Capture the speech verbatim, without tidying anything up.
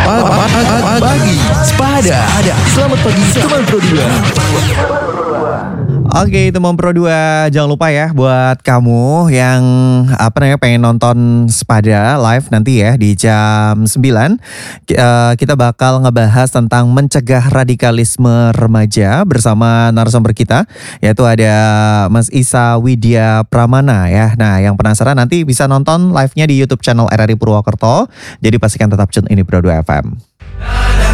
Pagi Sepada. Selamat pagi teman Pro dua. Oke, teman Pro dua, jangan lupa ya buat kamu yang apa namanya pengen nonton Sepada live nanti ya di jam sembilan. Eh, kita bakal ngebahas tentang mencegah radikalisme remaja bersama narasumber kita, yaitu ada Mas Isa Widya Pramana ya. Nah, yang penasaran nanti bisa nonton live-nya di YouTube channel R R I Purwokerto. Jadi pastikan tetap tune ini Pro dua F M.